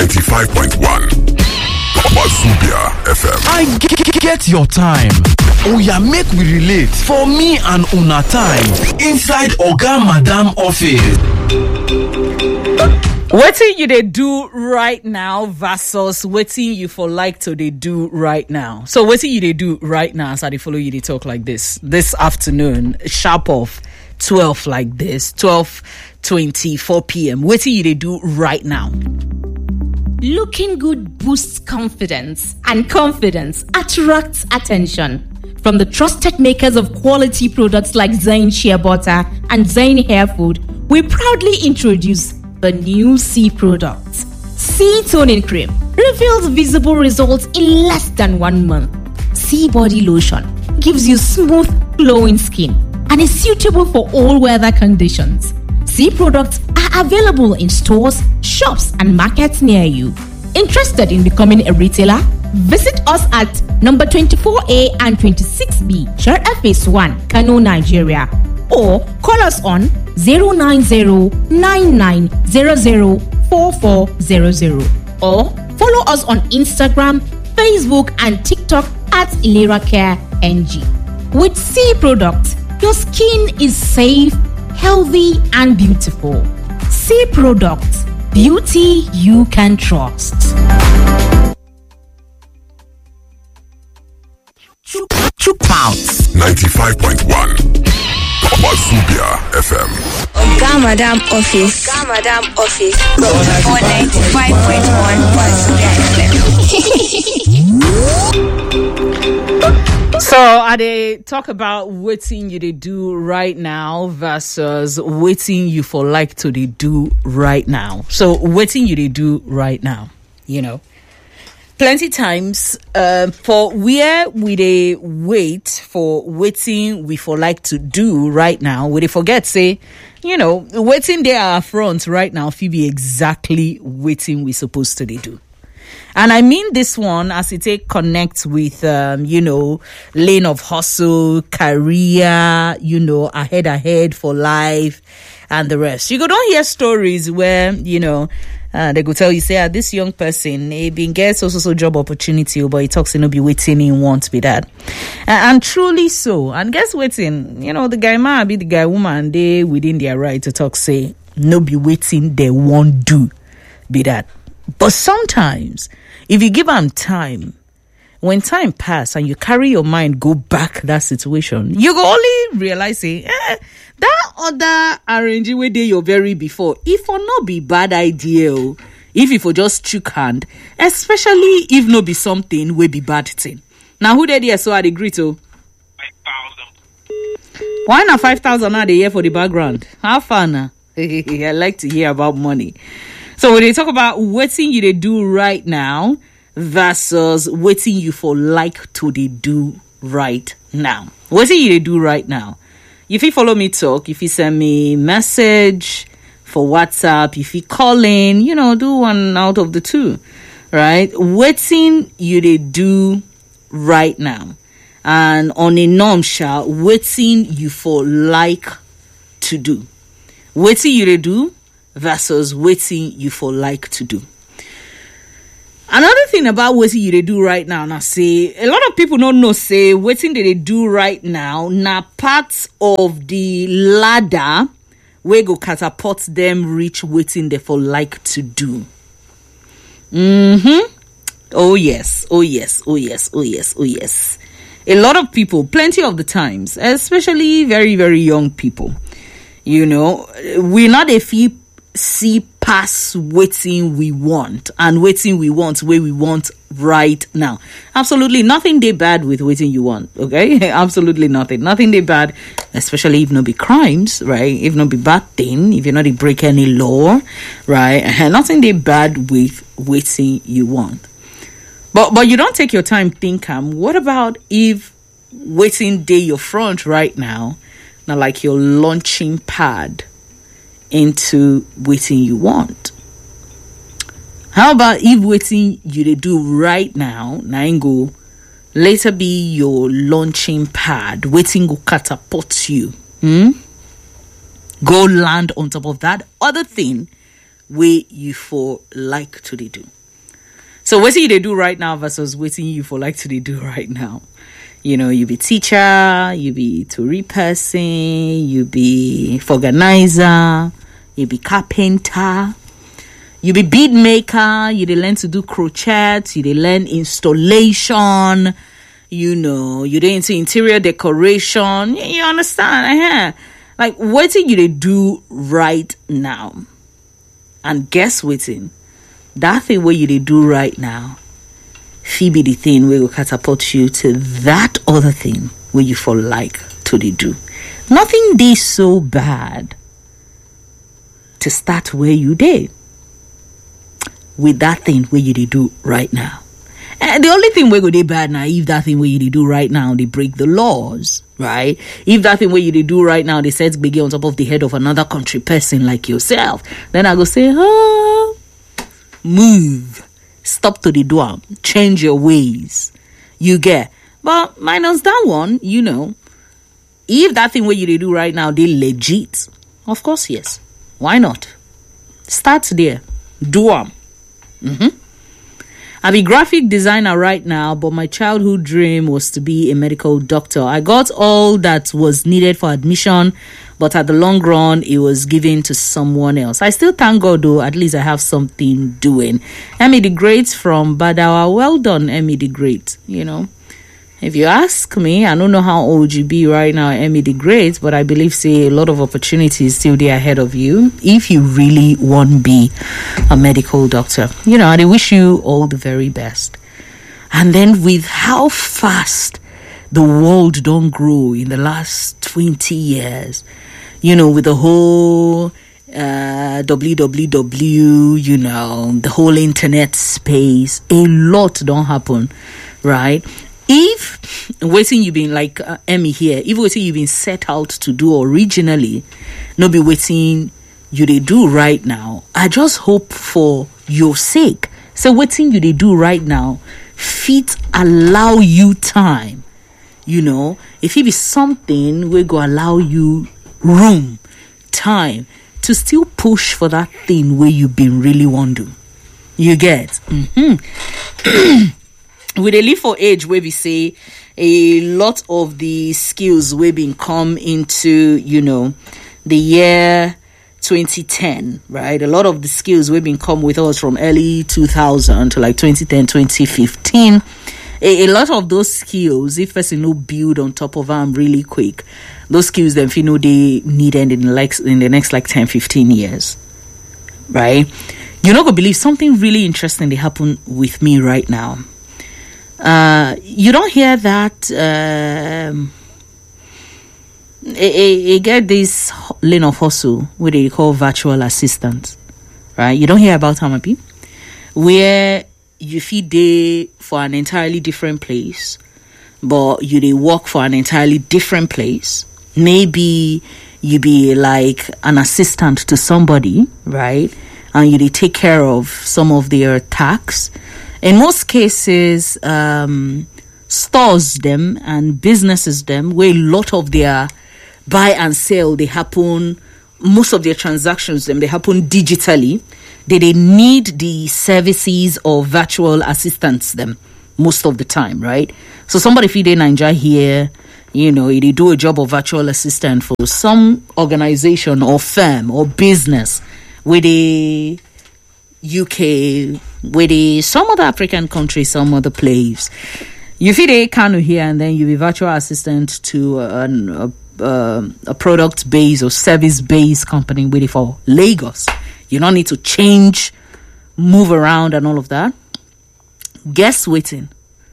95.1 Wazubia FM. I get your time. Oh yeah, make we relate for me and una time inside Oga Madam office. Wetin you dey do right now versus wetin you for like to dey do right now. So wetin you dey do right now as I dey follow you dey talk like this afternoon, sharp of 12 like this, 12:24 p.m. Wetin you dey do right now? Looking good boosts confidence, and confidence attracts attention. From the trusted makers of quality products like Zain Shea Butter and Zain Hair Food, we proudly introduce the new C products. C Toning Cream reveals visible results in less than 1 month. C Body Lotion gives you smooth, glowing skin and is suitable for all weather conditions. C products are available in stores, shops, and markets near you. Interested in becoming a retailer? Visit us at number 24A and 26B, Sharaɗa Phase 1, Kano, Nigeria. Or call us on 090-9900-4400. Or follow us on Instagram, Facebook, and TikTok at Ilera Care NG. With C products, your skin is safe, healthy, and beautiful. C products, beauty you can trust. Two pounds. 95.1 Wazubia FM. Oga Madam office. Oga Madam office. For 95.1 Wazubia FM. So I dey talk about wetin you dey do right now versus wetin you for like to dey do right now. So wetin you dey do right now, plenty times for where we dey wait for wetin we for like to do right now, we dey forget say, wetin dey our front right now fit be exactly wetin we supposed to dey do. And I mean this one as it take connect with, lane of hustle, career, ahead for life and the rest. You go don't hear stories where, they go tell you, say, this young person, he been get so job opportunity, but he talks, be waiting in want be that. And truly so. And guess waiting, the guy man be the guy woman, they within their right to talk, say, no be waiting, they won't do be that. But sometimes, if you give them time, when time pass and you carry your mind go back that situation, you go only realize, say, that other arranging way they your very before, if or not be bad idea, if for just shook hand, especially if no be something will be bad thing. Now who did here so I'd agree to? 5,000. Why not 5,000 are they here for the background? How fun? I like to hear about money. So when they talk about wetin you dey do right now versus wetin you for like to dey do right now. Wetin you dey do right now? If you follow me talk, if you send me message for WhatsApp, if you call in, do one out of the two, right? Wetin you dey do right now? And on a normal, wetin you for like to do? Wetin you dey do versus wetin you for like to do. Another thing about wetin you dey do right now, say a lot of people don't know, say wetin they do right now na part of the ladder wey go catapult them reach wetin they for like to do. Oh yes. A lot of people, plenty of the times, especially very, very young people, we not a few see past waiting we want and waiting we want where we want right now. Absolutely nothing they bad with waiting you want, okay? Absolutely nothing they bad, especially if not be crimes, right? If not be bad thing, if you're not break any law, right? Nothing they bad with waiting you want. But you don't take your time think, what about if waiting day your front right now like your launching pad into waiting you want? How about if waiting you they do right now go later be your launching pad, waiting go catapult you, go land on top of that other thing way you for like to they do. So what you they do right now versus waiting you for like to they do right now. You know, you be teacher, you be Tory person, you be organizer, you be carpenter, you be bead maker, you dey learn to do crochet, you dey learn installation, you know, you dey into interior decoration. You understand? Like, what you dey do right now? And guess waiting, that thing where you dey do right now, be the thing where will catapult you to that other thing where you for like to dey do. Nothing dey so bad to start where you dey with that thing where you dey do right now. And the only thing where go dey bad now, if that thing where you dey do right now, they break the laws, right? If that thing where you dey do right now, they set biggie on top of the head of another country person like yourself, then I go say, move. Stop to the door. Change your ways. You get. But minus that one, you know, if that thing where you do right now, they legit, of course, yes. Why not? Start there. Do them. I'm a graphic designer right now, but my childhood dream was to be a medical doctor. I got all that was needed for admission, but at the long run, it was given to someone else. I still thank God, though, at least I have something doing. Emmy the Great from Badawa. Well done, Emmy the Great. You know, if you ask me, I don't know how old you be right now, Emmy the Great, but I believe, say, a lot of opportunities still there ahead of you if you really want to be a medical doctor. You know, I wish you all the very best. And then with how fast the world don't grow in the last 20 years, you know, with the whole www, you know, the whole internet space, a lot don't happen, right? If waiting you've been like Emmy here, if waiting you've been set out to do originally, no be waiting you they do right now. I just hope for your sake. So waiting you they do right now, fit allow you time. You know, if it be something we go allow you room, time to still push for that thing where you've been really want to. You get. We dey live for age where we say a lot of the skills we been come into, you know, the year 2010, right? A lot of the skills we've been come with us from early 2000 to like 2010, 2015. A lot of those skills, if person no build on top of them really quick, those skills then you know they needed in the next like 10, 15 years, right? You're not gonna believe something really interesting they happen with me right now. You don't hear that get this lane of hustle where they call virtual assistants, right? You don't hear about Hamapi, where you feed day for an entirely different place, but you they work for an entirely different place. Maybe you be like an assistant to somebody, right? And you they take care of some of their tasks. In most cases, stores them and businesses them where a lot of their buy and sell they happen, most of their transactions them they happen digitally. They need the services of virtual assistants them most of the time, right? So somebody feed in Nigeria here, you know, they do a job of virtual assistant for some organization or firm or business where they UK, with some other African countries, some other place. You feed a Kanu here and then you be virtual assistant to a product-based or service-based company waiting for Lagos. You don't need to change, move around and all of that. Guess waiting.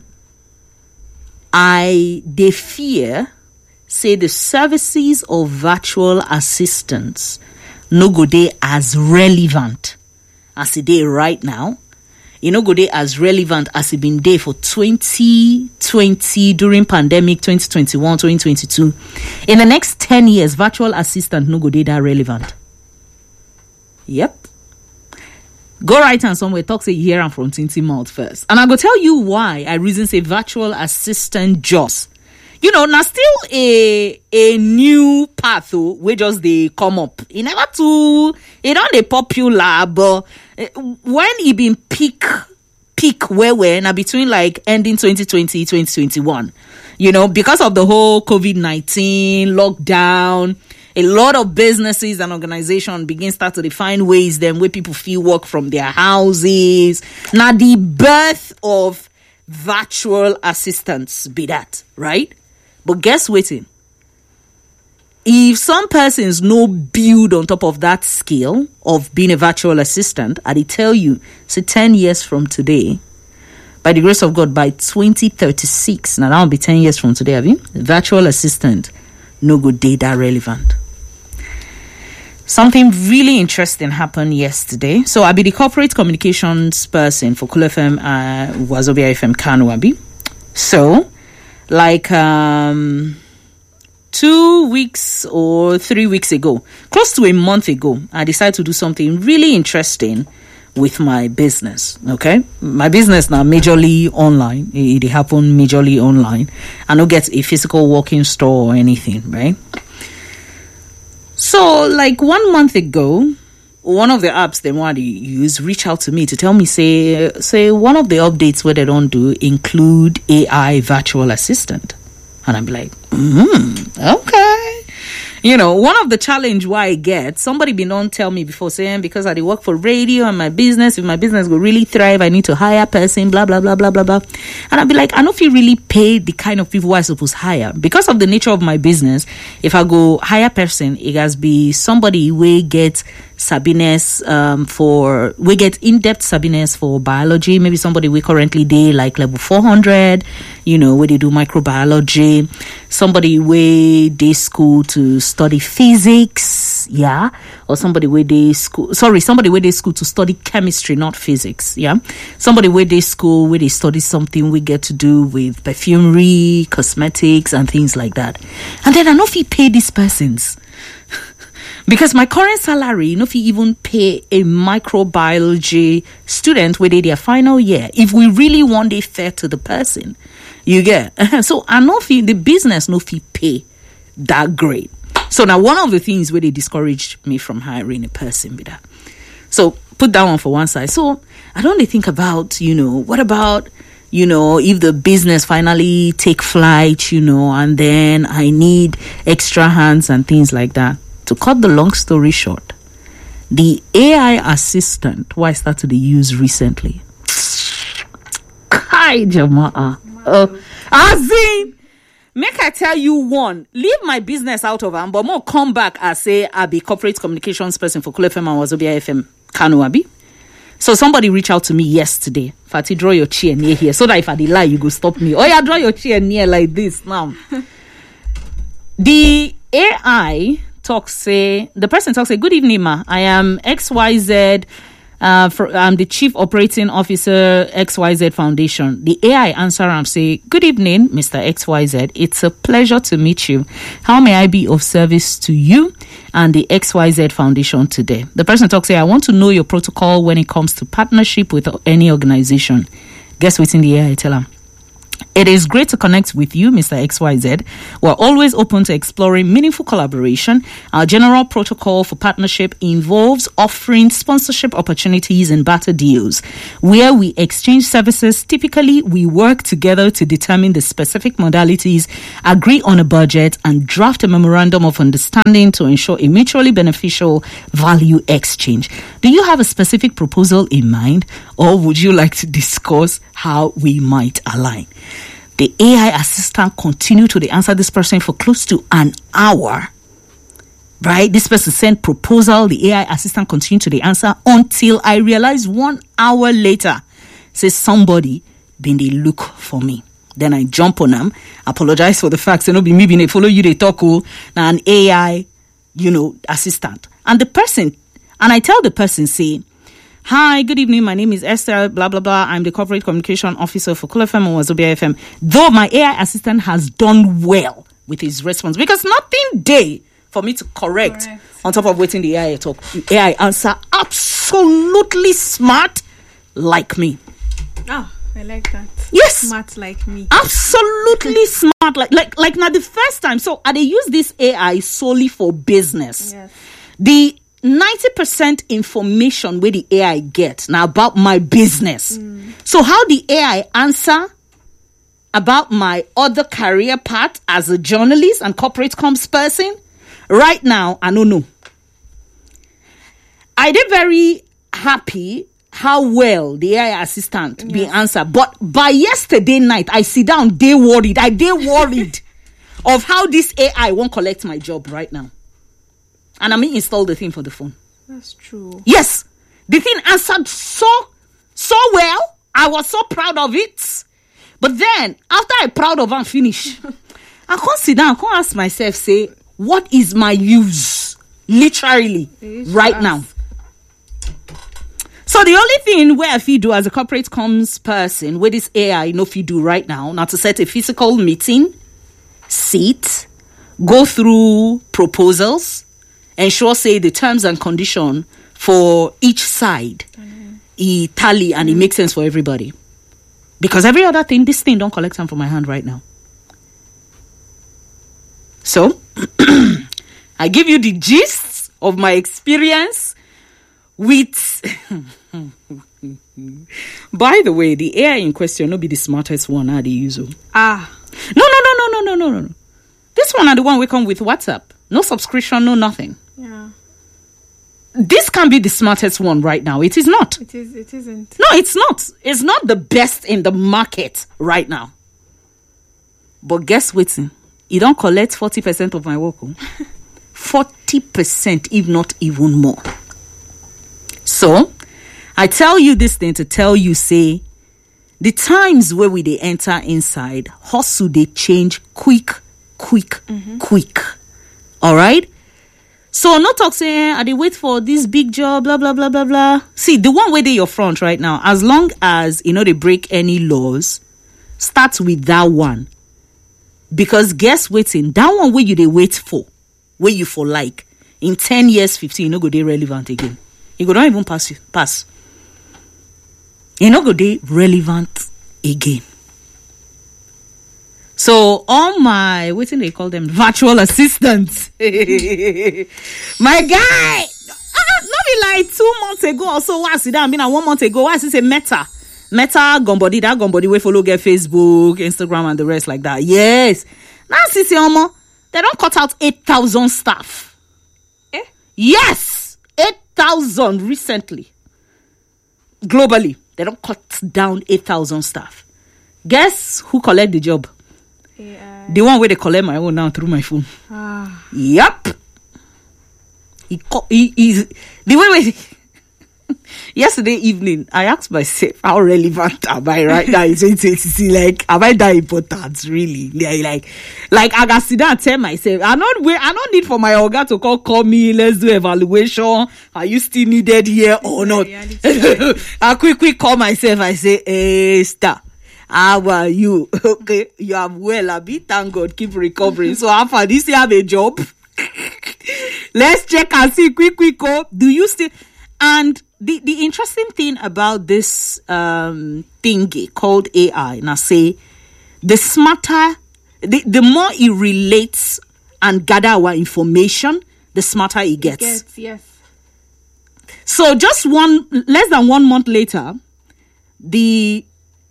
They fear, say the services of virtual assistants no go dey as relevant as it is right now. You know, go dey as relevant as it been there for 2020 during pandemic, 2021, 2022. In the next 10 years, virtual assistant no go dey that relevant. Yep. Go right and somewhere, talk say you hear am from Tinty mouth first. And I go tell you why I reason say virtual assistant jobs, now still a new path where just they come up. It don't they popular, but when it been peak where now between like ending 2020, 2021, because of the whole COVID-19 lockdown, a lot of businesses and organizations start to define ways then where people feel work from their houses. Now the birth of virtual assistants be that, right? But guess what? If some persons no build on top of that skill of being a virtual assistant, I tell you, 10 years from today, by the grace of God, by 2036, now that will be 10 years from today, virtual assistant no good data relevant. Something really interesting happened yesterday. So I'll be the corporate communications person for Cool FM, Wazobia FM Kano Abi. So, like 2 weeks or 3 weeks ago, close to a month ago, I decided to do something really interesting with my business. Okay, my business now majorly online. It happened majorly online. I don't get a physical walking store or anything, right? So, like 1 month ago, one of the apps they want to use reached out to me to tell me, say one of the updates where they don't do include AI virtual assistant. And I'm like, okay. One of the challenge why I get, somebody been on tell me before saying, because I work for radio and my business, if my business will really thrive, I need to hire a person, blah, blah, blah, blah, blah, blah. And I'll be like, I don't feel really paid the kind of people I supposed to hire. Because of the nature of my business, if I go hire person, it has to be somebody we get sabiness we get in-depth sabiness for biology. Maybe somebody we currently do like level 400, where they do microbiology. Somebody where they school to study physics, yeah, or somebody where they school to study chemistry, not physics, yeah. Somebody where they school where they study something we get to do with perfumery, cosmetics, and things like that. And then I know if you pay these persons. Because my current salary, if you even pay a microbiology student within their final year, if we really want it fair to the person, you get. So I know if the business no fee pay that great. So now one of the things where they discouraged me from hiring a person with that. So put that one for one side. So I don't really think about, what about, if the business finally take flight, and then I need extra hands and things like that. To cut the long story short, the AI assistant who I started to use recently. Hi, Jama'a. Make I tell you one, leave my business out of them, but more come back and say I'll be corporate communications person for Cool FM and Wazobia FM Kano Abi. So somebody reached out to me yesterday. Fati, draw your chair near here so that if I lie, you go stop me. Oh yeah, draw your chair near like this now. The AI the person talks, say, good evening, ma. I am XYZ. I'm the Chief Operating Officer, XYZ Foundation. The AI answer and say, good evening, Mr. XYZ. It's a pleasure to meet you. How may I be of service to you and the XYZ Foundation today? The person talks, say, I want to know your protocol when it comes to partnership with any organization. Guess what's in the AI? Tell them. It is great to connect with you, Mr. XYZ. We're always open to exploring meaningful collaboration. Our general protocol for partnership involves offering sponsorship opportunities and barter deals. Where we exchange services, typically we work together to determine the specific modalities, agree on a budget, and draft a memorandum of understanding to ensure a mutually beneficial value exchange. Do you have a specific proposal in mind, or would you like to discuss how we might align? The AI assistant continued to answer this person for close to an hour. Right? This person sent proposal. The AI assistant continued to answer until I realized 1 hour later, says somebody been they look for me. Then I jump on them, apologize for the fact, be me being follow you, they talk, now an AI, assistant. And the person, and I tell the person, say, hi, good evening. My name is Esther, blah, blah, blah. I'm the Corporate Communication Officer for Cool FM and Wazobia FM. Though my AI assistant has done well with his response, because nothing day for me to correct. On top of waiting the AI talk. The AI answer absolutely smart like me. I like that. Yes. Smart like me. Absolutely smart. Like now the first time. So I they use this AI solely for business. Yes. The 90% information where the AI gets now about my business. So how the AI answer about my other career path as a journalist and corporate comms person, right now, I don't know. I did very happy how well the AI assistant be answered. But by yesterday night, I sit down, they worried of how this AI won't collect my job right now. And I mean install the thing for the phone. That's true. Yes. The thing answered so well. I was so proud of it. But then, after I proud of and finish, I can't sit down, I can't ask myself, say, what is my use? Literally, right now. So the only thing where I feel do as a corporate comms person, where this AI no feel do right now, to set a physical meeting, sit, go through proposals, ensure say the terms and condition for each side, it tally and it makes sense for everybody. Because every other thing, this thing don't collect time from my hand right now. So, I give you the gist of my experience with... By the way, the AI in question no be the smartest one they use. No. This one are the one we come with WhatsApp. No subscription, no nothing. Yeah. This can be the smartest one right now. It is not. It isn't. No, it's not. It's not the best in the market right now. But guess what? You don't collect 40% of my work. 40%, if not even more. So, I tell you this thing to tell you, say, the times where we they enter inside, hustle they change quick. All right? So, not talk say, I they wait for this big job, blah, blah, blah, blah, blah. See, the one way they your front right now, as long as, they break any laws, start with that one. Because guess waiting, that one where you they wait for, where you for like, in 10 years, 15, you no go they relevant again. You go don't even pass. You no go they relevant again. So all my, what do they call them? Virtual assistants. My guy, not be like 2 months ago or so. What's it? I mean, 1 month ago. What's it say? Meta Gumbody. That Gumbody we follow get Facebook, Instagram, and the rest like that. Yes. Now see, they don't cut out 8,000 staff. Yes, 8,000 recently. Globally, they don't cut down 8,000 staff. Guess who collect the job? The one where they collect my own now through my phone. Yep. The way yesterday evening, I asked myself, how relevant am I right now? Like, am I that important, really? Like I got to sit down and tell myself, I don't need for my organ to call me, let's do evaluation. Are you still needed here or not? I quick call myself, I say, hey, star. How are you? Okay, you are well, Abi. Thank God, keep recovering. So, how far this you have a job? Let's check and see quick. Do you still? And the interesting thing about this thingy called AI, now say, the smarter, the more it relates and gather our information, the smarter it gets. Yes. So, just less than 1 month later, the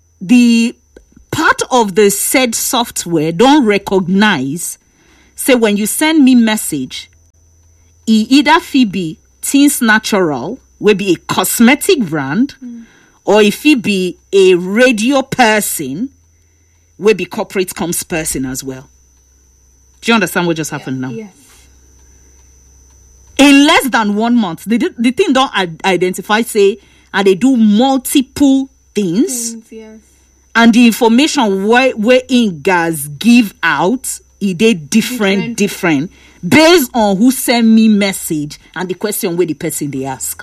part of the said software don't recognize, say when you send me message, either Phoebe Things Natural will be a cosmetic brand, or if it be a radio person, will be corporate comms person as well. Do you understand what just happened now? Yes. In less than 1 month, the thing don't identify, say, and they do multiple things. Yes. And the information where in gas give out, it did different based on who send me message and the question where the person they ask.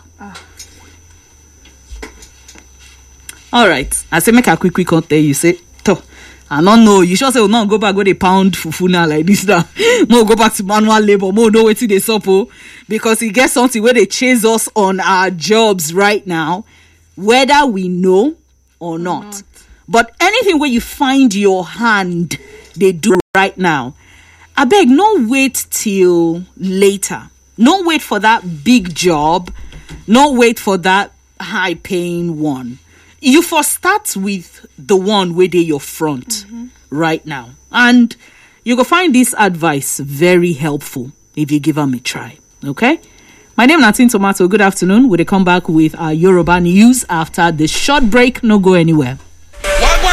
All right. I say make a quick tell you say, I don't know. You sure say no go back go the pound fufu now like this now. More go back to manual labor. More know what they suppo because it gets something where they chase us on our jobs right now, whether we know or not. But anything where you find your hand, they do right now. I beg, no wait till later. No wait for that big job. No wait for that high paying one. You first start with the one where they your front right now. And you will find this advice very helpful if you give them a try. Okay? My name is Natin Tomato. Good afternoon. We'll come back with our Yoruba news after the short break. No go anywhere.